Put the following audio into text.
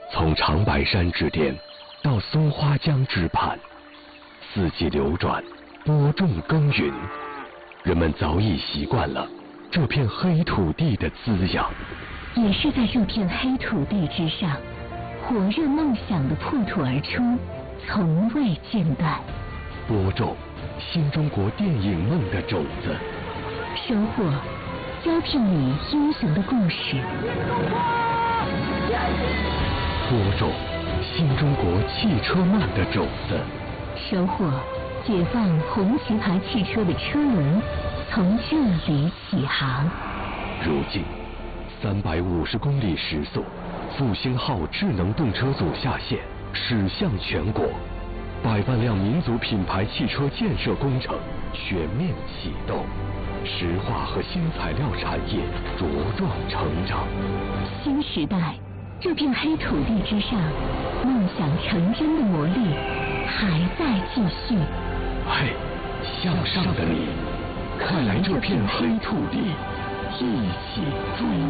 从长白山之巅到松花江之畔，四季流转，播种耕耘，人们早已习惯了这片黑土地的滋养。 也是在这片黑土地之上，火热梦想的破土而出，从未间断。 播种新中国电影梦的种子， 收获交替你英雄的故事。 播种新中国汽车梦的种子， 收获解放红旗牌汽车的车轮从这里起航。 如今350公里时速，复兴号智能动车组下线，驶向全国，100万辆民族品牌汽车建设工程全面启动，石化和新材料产业茁壮成长。 新时代，这片黑土地之上，梦想成真的魔力还在继续。 嘿，向上的你，快来这片黑土地，一起追